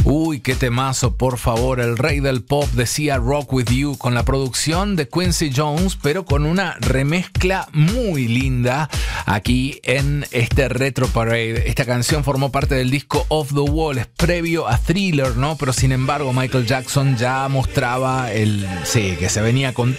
Uy, qué temazo, por favor. El rey del pop decía Rock With You con la producción de Quincy Jones, pero con una remezcla muy linda aquí en este Retro Parade. Esta canción formó parte del disco Off the Wall, es previo a Thriller, ¿no? Pero sin embargo Michael Jackson ya mostraba que se venía con